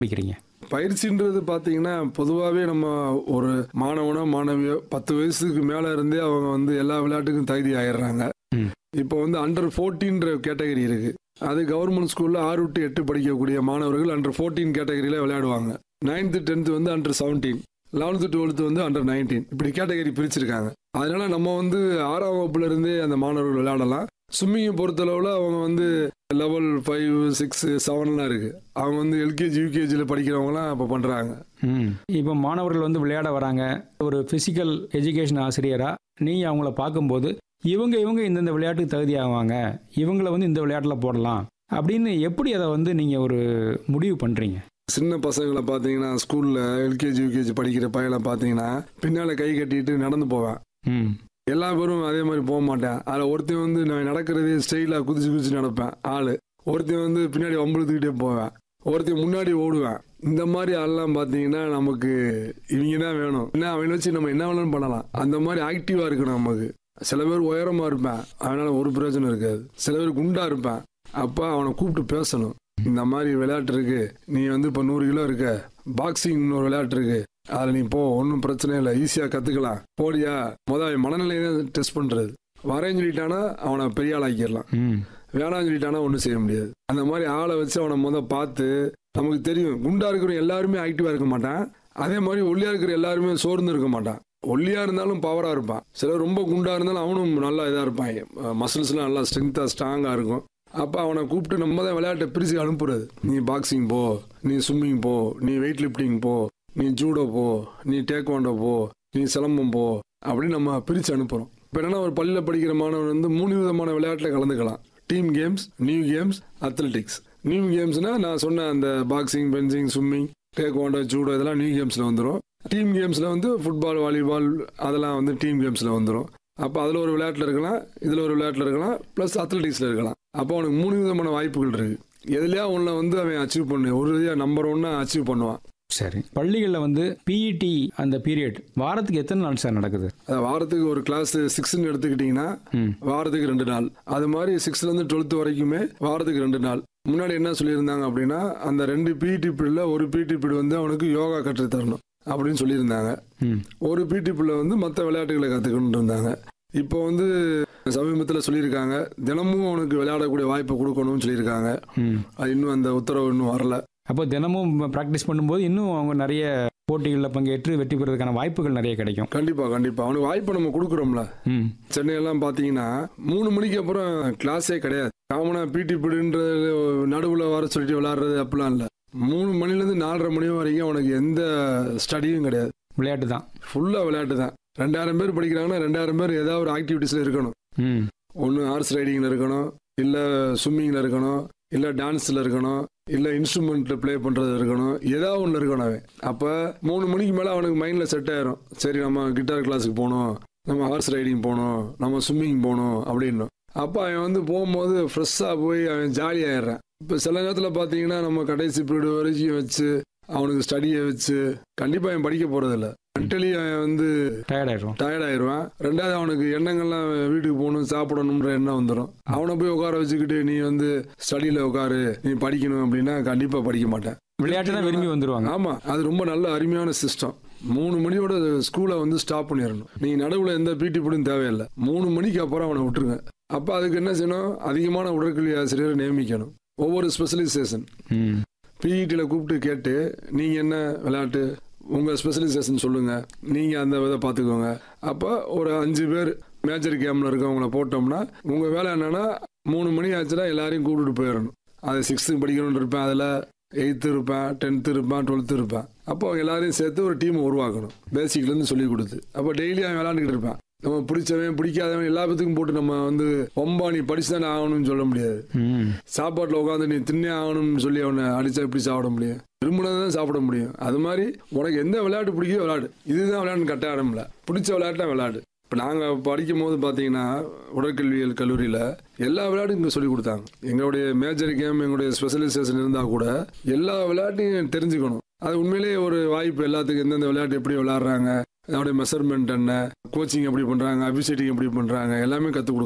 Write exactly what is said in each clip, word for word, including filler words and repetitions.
பிடிக்கிறீங்க? பயிற்சின்றது பார்த்தீங்கன்னா, பொதுவாவே நம்ம ஒரு மாணவனோ, மாணவியோ பத்து வயசுக்கு மேல இருந்தே அவங்க வந்து எல்லா விளையாட்டுக்கும் தகுதி ஆயிடுறாங்க. ம். இப்போ வந்து அண்டர் பதினான்கு கேட்டகரி இருக்கு. அது கவர்மெண்ட் ஸ்கூல்ல ஆறு டு எட்டு படிக்கக்கூடிய மாணவர்கள் அண்டர் பதினான்கு கேட்டகரியில விளையாடுவாங்க. நைன்த் டென்த் வந்து அண்டர் பதினேழு, பதினொன்றாவது டுவெல்த் வந்து அண்டர் பதினொன்று இப்படி கேட்டகரி பிரிச்சிருக்காங்க. அதனால நம்ம வந்து ஆறாம் வகுப்புல இருந்தே அந்த மாணவர்கள் விளையாடலாம். ஸ்விம்மிங்கை பொறுத்தளவில் அவங்க வந்து லெவல் ஃபைவ் சிக்ஸ் செவன்லாம் இருக்கு. அவங்க வந்து எல்கேஜி யூகேஜியில் படிக்கிறவங்களாம் இப்போ பண்ணுறாங்க. ம். இப்போ மாணவர்கள் வந்து விளையாட வராங்க. ஒரு ஃபிசிக்கல் எஜுகேஷன் ஆசிரியராக நீங்கள் அவங்கள பார்க்கும்போது இவங்க இவங்க இந்தந்த விளையாட்டுக்கு தகுதி ஆவாங்க, இவங்கள வந்து இந்த விளையாட்டில் போடலாம் அப்படின்னு எப்படி அதை வந்து நீங்கள் ஒரு முடிவு பண்ணுறீங்க? சின்ன பசங்களை பார்த்தீங்கன்னா ஸ்கூலில் எல்கேஜி யூகேஜி படிக்கிற பையனை பார்த்தீங்கன்னா பின்னால் கை கட்டிட்டு நடந்து போவேன். ம். எல்லா பேரும் அதே மாதிரி போக மாட்டேன். அதில் ஒருத்தன் வந்து நான் நடக்கிறதே ஸ்டைலாக குதிச்சு குதிச்சு நடப்பேன் ஆள். ஒருத்தன் வந்து பின்னாடி வம்பளுத்துக்கிட்டே போவேன். ஒருத்தன் முன்னாடி ஓடுவேன். இந்த மாதிரி ஆள்லாம் பார்த்தீங்கன்னா நமக்கு இவங்க தான் வேணும். என்ன அவனை வச்சு நம்ம என்ன வேணாலும் பண்ணலாம். அந்த மாதிரி ஆக்டிவாக இருக்கணும் நமக்கு. சில பேர் உயரமாக இருப்பேன், அதனால ஒரு பிரயோஜனம் இருக்காது. சில பேர் குண்டா இருப்பேன், அப்போ அவனை கூப்பிட்டு பேசணும். இந்த மாதிரி விளையாட்டு இருக்கு, நீ வந்து இப்போ நூறு கிலோ இருக்க, பாக்ஸிங் ஒரு விளையாட்டு இருக்கு, அதில் நீ போ, ஒன்றும் பிரச்சனை இல்லை, ஈஸியாக கற்றுக்கலாம், போடியா. முதல் மனநிலையை தான் டெஸ்ட் பண்ணுறது. வரேன்னு சொல்லிட்டானா அவனை பெரிய ஆள் ஆக்கிடலாம், வேணான்னு சொல்லிட்டானா ஒன்றும் செய்ய முடியாது. அந்த மாதிரி ஆளை வச்சு அவனை முதல் பார்த்து நமக்கு தெரியும். குண்டா இருக்கிற எல்லாருமே ஆக்டிவாக இருக்க மாட்டான், அதே மாதிரி ஒல்லியாக இருக்கிற எல்லாருமே சோர்ந்து இருக்க மாட்டான். ஒல்லியாக இருந்தாலும் பவராக இருப்பான். சிலர் ரொம்ப குண்டாக இருந்தாலும் அவனும் நல்லா இதாக இருப்பான், மசில்ஸ்லாம் நல்லா ஸ்ட்ரென்த்தாக ஸ்ட்ராங்காக இருக்கும். அப்போ அவனை கூப்பிட்டு நம்ம தான் விளையாட்டை பிரித்து அனுப்புறது. நீ பாக்ஸிங் போ, நீ ஸ்விம்மிங் போ, நீ வெயிட் லிஃப்டிங் போ, நீ ஜூடோ போ, நீ டேக்வாண்டோ போ, நீ சிலம்பம் போ, அப்படின்னு நம்ம பிரித்து அனுப்புகிறோம். இப்போ என்னன்னா ஒரு பள்ளியில் படிக்கிற மாணவன் வந்து மூணு விதமான விளையாட்டில் கலந்துக்கலாம். Team games, new games, athletics. New கேம்ஸ்னால் நான் சொன்ன அந்த boxing, fencing, swimming, taekwondo, judo இதெல்லாம் நியூ கேம்ஸில் வந்துடும். டீம் கேம்ஸில் வந்து ஃபுட்பால், வாலிபால் அதெல்லாம் வந்து டீம் கேம்ஸில் வந்துடும். அப்போ அதில் ஒரு விளையாட்டில் இருக்கலாம், இதில் ஒரு விளையாட்டில் இருக்கலாம், ப்ளஸ் அத்லெட்டிக்ஸில் இருக்கலாம். அப்போ அவனுக்கு மூணு விதமான வாய்ப்புகள் இருக்குது. எதுலையா ஒன்றை வந்து அவன் அச்சீவ் பண்ணு, ஒரு இதாக நம்பர் ஒன்னா அச்சீவ் பண்ணுவான். சரி, பள்ளிகளில் வந்து பிஇடி அந்த பீரியட் வாரத்துக்கு எத்தனை நாள் சார் நடக்குது? அது வாரத்துக்கு ஒரு கிளாஸ் சிக்ஸ்ன்னு எடுத்துக்கிட்டிங்கன்னா வாரத்துக்கு ரெண்டு நாள். அது மாதிரி சிக்ஸ்த்லேருந்து டுவெல்த் வரைக்குமே வாரத்துக்கு ரெண்டு நாள். முன்னாடி என்ன சொல்லியிருந்தாங்க அப்படின்னா, அந்த ரெண்டு பிஇடி பீரியடில் ஒரு பிஇடி பீரியட் வந்து அவனுக்கு யோகா கற்றுத் தரணும் அப்படின்னு சொல்லியிருந்தாங்க. ஒரு பிடி பிள்ளை வந்து மற்ற விளையாட்டுகளை கற்றுக்கணுன்னு இருந்தாங்க. இப்போ வந்து சமீபத்தில் சொல்லியிருக்காங்க, தினமும் அவனுக்கு விளையாடக்கூடிய வாய்ப்பை கொடுக்கணும்னு சொல்லியிருக்காங்க. அது இன்னும் அந்த உத்தரவு இன்னும் வரல. அப்போ தினமும் ப்ராக்டிஸ் பண்ணும்போது இன்னும் அவங்க நிறைய போட்டிகளில் பங்கேற்று வெற்றி பெறுவதற்கான வாய்ப்புகள் நிறைய கிடைக்கும். கண்டிப்பாக கண்டிப்பாக அவனுக்கு வாய்ப்பை நம்ம கொடுக்குறோம்ல. சென்னையெல்லாம் பார்த்தீங்கன்னா மூணு மணிக்கு அப்புறம் கிளாஸே கிடையாது. காமனாக பிடி பீரியட்ன்ற நடுவில் வர சொல்லிட்டு விளையாடுறது அப்படிலாம் இல்லை. மூணு மணிலேருந்து நாலரை மணி வரைக்கும் அவனுக்கு எந்த ஸ்டடியும் கிடையாது, விளையாட்டு தான், ஃபுல்லாக விளையாட்டு தான். ரெண்டாயிரம் பேர் படிக்கிறாங்கன்னா ரெண்டாயிரம் பேர் ஏதாவது ஒரு ஆக்டிவிட்டீஸில் இருக்கணும். ஒன்று ஹார்ஸ் ரைடிங்கில் இருக்கணும், இல்லை ஸ்விம்மிங்கில் இருக்கணும், இல்லை டான்ஸில் இருக்கணும், இல்லை இன்ஸ்ட்ருமெண்ட்டில் ப்ளே பண்ணுறது இருக்கணும், ஏதாவது ஒன்று இருக்கணும் அவன். அப்போ மூணு மணிக்கு மேலே அவனுக்கு மைண்டில் செட் ஆயிரும். சரி, நம்ம கிட்டார் கிளாஸுக்கு போகணும், நம்ம ஹார்ஸ் ரைடிங் போகணும், நம்ம ஸ்விம்மிங் போகணும் அப்படின்னு. அப்போ அவன் வந்து போகும்போது ஃப்ரெஷ்ஷாக போய் அவன் ஜாலியாகிடுறான். இப்போ சில நேரத்தில் பார்த்தீங்கன்னா நம்ம கடைசி பீரியட் வரைக்கும் வச்சு அவனுக்கு ஸ்டடியை வச்சு கண்டிப்பாக அவன் படிக்க போகிறதில்ல. மென்டலி அவன் வந்து டயர்டாயிடுவான் டயர்டாயிடுவான் ரெண்டாவது அவனுக்கு எண்ணங்கள்லாம் வீட்டுக்கு போகணும், சாப்பிடணுன்ற எண்ணம் வந்துடும். அவனை போய் உட்கார வச்சுக்கிட்டு நீ வந்து ஸ்டடியில் உட்காரு, நீ படிக்கணும் அப்படின்னா கண்டிப்பாக படிக்க மாட்டேன். விளையாட்டு தான் விரும்பி வந்துடுவாங்க. ஆமாம், அது ரொம்ப நல்ல அருமையான சிஸ்டம். மூணு மணியோட ஸ்கூலை வந்து ஸ்டாப் பண்ணிடணும். நீ நடுவில் எந்த பிடி பீரியடும் தேவையில்லை. மூணு மணிக்கு அப்புறம் அவனை விட்டுருங்க. அப்போ அதுக்கு என்ன செய்யணும், அதிகமான உடற்கல்வி ஆசிரியரை நியமிக்கணும். ஒவ்வொரு ஸ்பெஷலைசேஷன் பிஇடியில் கூப்பிட்டு கேட்டு நீங்கள் என்ன விளையாட்டு, உங்கள் ஸ்பெஷலைசேஷன் சொல்லுங்கள், நீங்கள் அந்த விதை பார்த்துக்கோங்க. அப்போ ஒரு அஞ்சு பேர் மேஜர் கேமில் இருக்கவங்கள போட்டோம்னா உங்கள் வேலை என்னென்னா மூணு மணி ஆச்சுன்னா எல்லாரையும் கூப்பிட்டு போயிடணும். அது சிக்ஸ்த்து படிக்கணும்னு இருப்பேன், அதில் எயித்து இருப்பேன், டென்த்து இருப்பேன், டுவெல்த்து இருப்பேன். அப்போ அவங்க எல்லாரையும் சேர்த்து ஒரு டீமை உருவாக்கணும், பேசிக்லேருந்து சொல்லி கொடுத்து. அப்போ டெய்லி அவன் விளையாண்டுக்கிட்டு இருப்பான். நம்ம பிடிச்சவன் பிடிக்காதவன் எல்லாத்துக்கும் போட்டு நம்ம வந்து ரொம்ப நீ படிச்சு தானே ஆகணும்னு சொல்ல முடியாது. சாப்பாட்டில் உட்காந்து நீ தின்னே ஆகணும்னு சொல்லி அவனை அடிச்சா எப்படி சாப்பிட முடியும்? விரும்பினதான் சாப்பிட முடியும். அது மாதிரி உனக்கு எந்த விளையாட்டு பிடிக்கோ விளையாடு, இதுதான் விளையாடுன்னு கட்டாயமில்ல, பிடிச்ச விளையாட்டுனா விளையாடு. இப்போ நாங்கள் படிக்கும் போது பார்த்தீங்கன்னா உடற்கல்வியல் கல்லூரியில் எல்லா விளையாட்டும் இங்கே சொல்லி கொடுத்தாங்க. எங்களுடைய மேஜர் கேம், எங்களுடைய ஸ்பெஷலைசேஷன் இருந்தால் கூட எல்லா விளையாட்டையும் தெரிஞ்சுக்கணும். அது உண்மையிலேயே ஒரு வாய்ப்பு. எல்லாத்துக்கும் எந்தெந்த விளையாட்டு எப்படி விளையாடுறாங்க, அதோடைய மெஷர்மெண்ட் என்ன, கோச்சிங் எப்படி பண்ணுறாங்க, அபிசைட்டிங் எப்படி பண்ணுறாங்க, எல்லாமே கற்றுக் கொடுக்குறாங்க.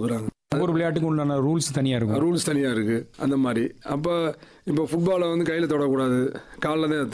ஒவ்வொரு விளையாட்டுக்கும் உண்டான ரூல்ஸ் தனியாக இருக்கும். ரூல்ஸ் தனியாக இருக்குது அந்த மாதிரி. அப்போ இப்போ ஃபுட்பாலை வந்து கையில் தொடக்கூடாது, காலில் தான்